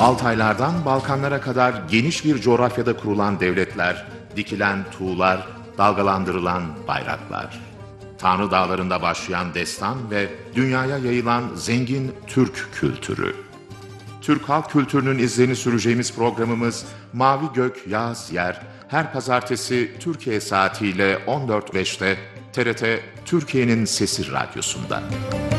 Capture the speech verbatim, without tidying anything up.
Altaylardan Balkanlara kadar geniş bir coğrafyada kurulan devletler, dikilen tuğlar, dalgalandırılan bayraklar. Tanrı Dağları'nda başlayan destan ve dünyaya yayılan zengin Türk kültürü. Türk halk kültürünün izlerini süreceğimiz programımız Mavi Gök Yağız Yer her pazartesi Türkiye saatiyle on dört beşte T R T Türkiye'nin Sesi Radyosu'nda.